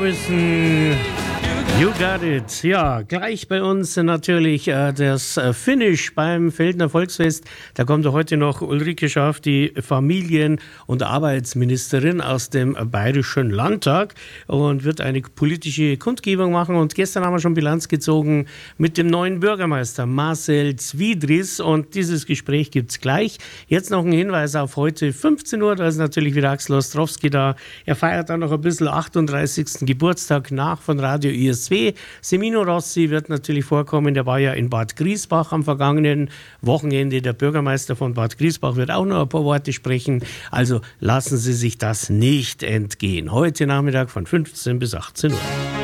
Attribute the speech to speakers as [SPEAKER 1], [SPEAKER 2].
[SPEAKER 1] Wissen, you got it. Ja, gleich bei uns natürlich das Finish beim Feldner Volksfest. Da kommt heute noch Ulrike Schaaf, die Familien- und Arbeitsministerin aus dem Bayerischen Landtag, und wird eine politische Kundgebung machen. Und gestern haben wir schon Bilanz gezogen mit dem neuen Bürgermeister Marcel Zwiedris, und dieses Gespräch gibt es gleich. Jetzt noch ein Hinweis auf heute 15 Uhr, da ist natürlich wieder Axel Ostrowski da. Er feiert dann noch ein bisschen 38. Geburtstag nach von Radio ISW. Semino Rossi wird natürlich vorkommen, der war ja in Bad Griesbach am vergangenen Wochenende. Der Bürgermeister von Bad Griesbach wird auch noch ein paar Worte sprechen. Also lassen Sie sich das nicht entgehen. Heute Nachmittag von 15 bis 18 Uhr.